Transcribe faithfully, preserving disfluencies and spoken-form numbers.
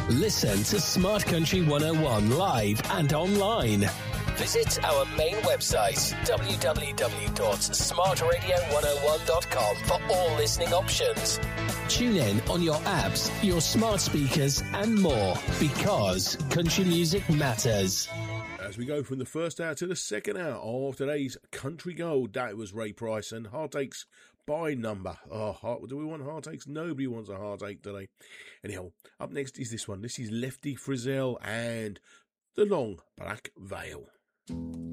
Listen to Smart Country one oh one live and online. Visit our main website, w w w dot smart radio one oh one dot com, for all listening options. Tune in on your apps, your smart speakers and more, because country music matters. As we go from the first hour to the second hour of today's Country Gold, that was Ray Price and Heartaches by Number. Oh, heart, do we want heartaches? Nobody wants a heartache today. Anyhow, up next is this one. This is Lefty Frizzell and The Long Black Veil.